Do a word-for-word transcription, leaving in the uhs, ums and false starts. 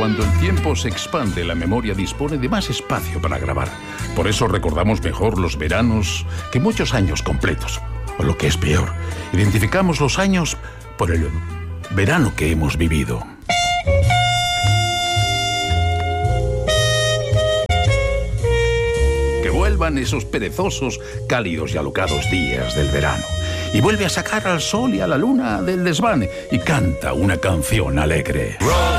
cuando el tiempo se expande, la memoria dispone de más espacio para grabar. Por eso recordamos mejor los veranos que muchos años completos. O lo que es peor, identificamos los años por el verano que hemos vivido. Que vuelvan esos perezosos, cálidos y alocados días del verano. Y vuelve a sacar al sol y a la luna del desván y canta una canción alegre.